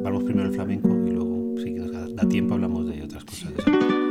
tocamos primero el flamenco y luego, si nos da tiempo, hablamos de otras cosas.